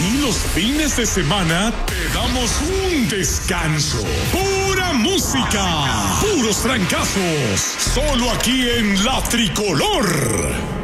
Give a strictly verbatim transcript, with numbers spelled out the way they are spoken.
Aquí los fines de semana te damos un descanso. Pura música, puros trancazos. Solo aquí en La Tricolor.